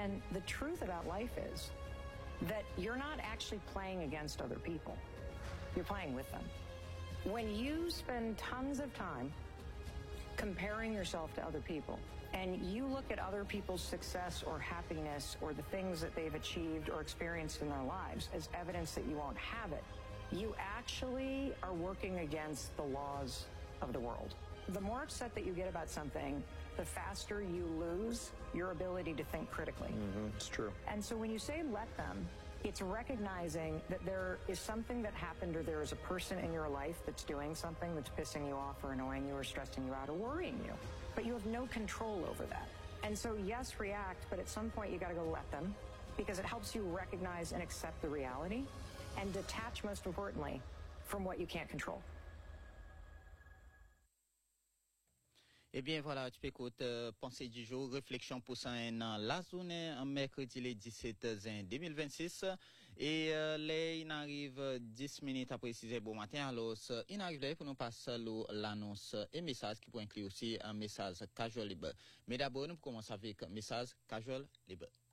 And the truth about life is that you're not actually playing against other people. You're playing with them. When you spend tons of time comparing yourself to other people, and you look at other people's success or happiness or the things that they've achieved or experienced in their lives as evidence that you won't have it, you actually are working against the laws of the world. The more upset that you get about something, the faster you lose your ability to think critically. It's true. And so when you say let them, it's recognizing that there is something that happened or there is a person in your life that's doing something that's pissing you off or annoying you or stressing you out or worrying you. But you have no control over that. And so yes, react, but at some point you got to go let them because it helps you recognize and accept the reality and detach, most importantly, from what you can't control. Eh bien, voilà, tu peux écouter pensée du jour, réflexion pour ça dans la journée, en mercredi le 17 juin 2026. Et là, il arrive 10 minutes après 6 heures bon matin. Alors, il arrive là pour nous passer l'annonce et message qui peut inclure aussi un message casual libre. Mais d'abord, nous commençons avec un message casual libre.